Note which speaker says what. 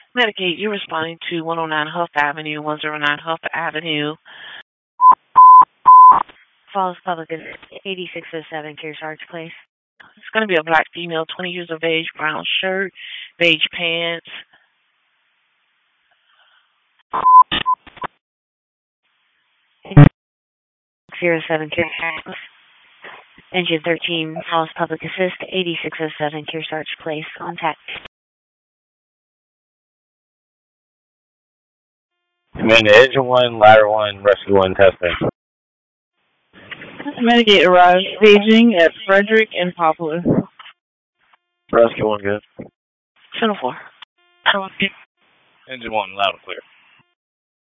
Speaker 1: Medicaid, you're responding to 109 Huff Avenue, 109 Huff Avenue.
Speaker 2: Falls Public is 8607 Kearsarge Place.
Speaker 1: It's going to be a black female, 20 years of age, brown shirt, beige pants.
Speaker 2: Zero 07 Kearsarge Place. Engine 13, Falls Public Assist, 8607 Kearsarge Place. Contact.
Speaker 3: Commander, Engine 1, Ladder 1, Rescue 1, testing.
Speaker 4: Medicaid arrives staging at Frederick and Poplar.
Speaker 3: Rescue 1, good.
Speaker 1: Channel 4.
Speaker 3: Engine 1, loud and clear.